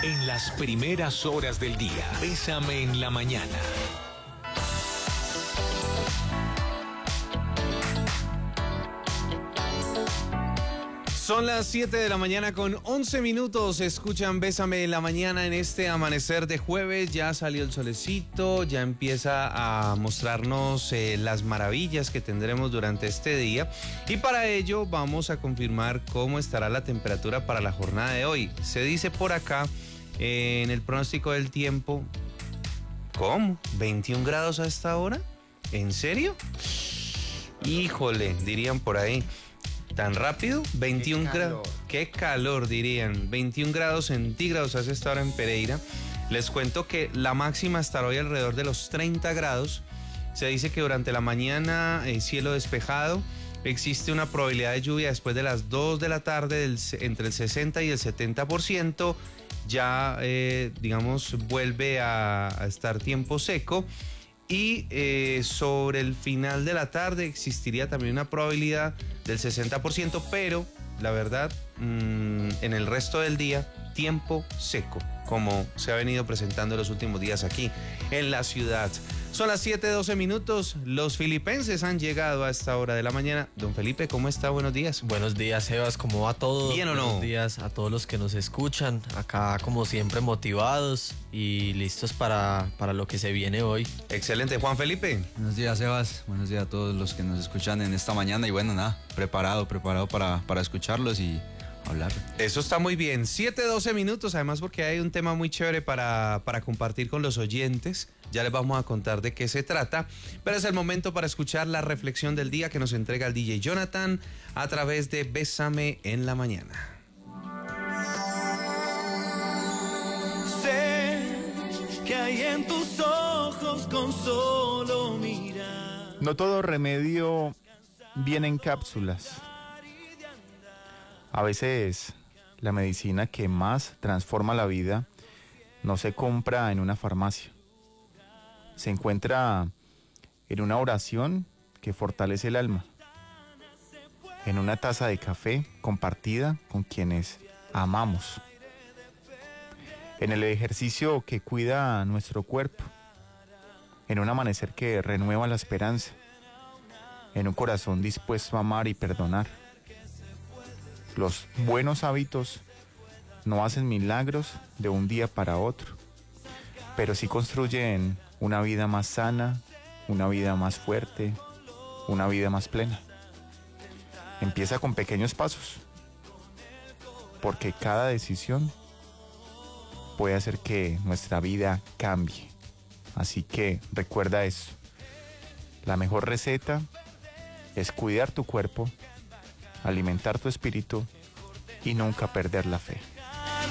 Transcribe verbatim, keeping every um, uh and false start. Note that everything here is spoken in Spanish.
En las primeras horas del día, Bésame en la mañana. Son las siete de la mañana con once minutos. Escuchan Bésame en la mañana en este amanecer de jueves. Ya salió el solecito, ya empieza a mostrarnos eh, las maravillas que tendremos durante este día. Y para ello vamos a confirmar cómo estará la temperatura para la jornada de hoy. Se dice por acá eh, en el pronóstico del tiempo. ¿Cómo? ¿veintiún grados a esta hora? ¿En serio? Híjole, dirían por ahí. ¿Tan rápido? veintiún grados. Qué calor, dirían. veintiún grados centígrados hace esta hora en Pereira. Les cuento que la máxima estará hoy alrededor de los treinta grados. Se dice que durante la mañana eh, cielo despejado. Existe una probabilidad de lluvia después de las dos de la tarde del, entre el sesenta y el setenta por ciento. Ya, eh, digamos, vuelve a, a estar tiempo seco. Y eh, sobre el final de la tarde existiría también una probabilidad del sesenta por ciento, pero la verdad, mmm, en el resto del día, tiempo seco, como se ha venido presentando en los últimos días aquí en la ciudad. Son las siete doce minutos, los filipenses han llegado a esta hora de la mañana. Don Felipe, ¿cómo está? Buenos días. Buenos días, Sebas, ¿cómo va todo? ¿Bien o no? Buenos días a todos los que nos escuchan, acá como siempre motivados y listos para, para lo que se viene hoy. Excelente, Juan Felipe. Buenos días, Sebas, buenos días a todos los que nos escuchan en esta mañana y bueno, nada, preparado, preparado para, para escucharlos y hablar. Eso está muy bien, siete doce minutos, además porque hay un tema muy chévere para, para compartir con los oyentes. Ya les vamos a contar de qué se trata, pero es el momento para escuchar la reflexión del día que nos entrega el D J Jonathan a través de Bésame en la mañana. Sé que hay en tus ojos con solo mirar. No todo remedio viene en cápsulas. A veces la medicina que más transforma la vida no se compra en una farmacia. Se encuentra en una oración que fortalece el alma, en una taza de café compartida con quienes amamos, en el ejercicio que cuida nuestro cuerpo, en un amanecer que renueva la esperanza, en un corazón dispuesto a amar y perdonar. Los buenos hábitos no hacen milagros de un día para otro, pero sí construyen una vida más sana, una vida más fuerte, una vida más plena. Empieza con pequeños pasos, porque cada decisión puede hacer que nuestra vida cambie. Así que recuerda eso. La mejor receta es cuidar tu cuerpo, alimentar tu espíritu y nunca perder la fe.